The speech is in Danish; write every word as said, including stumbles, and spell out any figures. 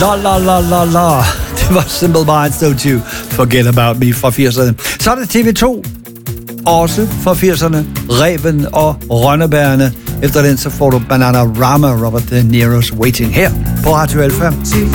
La la la la la. Det var Simple Minds, Don't You Forget About Me fra firserne. Så er det T V to, også fra firserne. Ræven og Rønnebærerne. Efter den så får du Bananarama, Robert De Niro's Waiting her på Radio Alpha.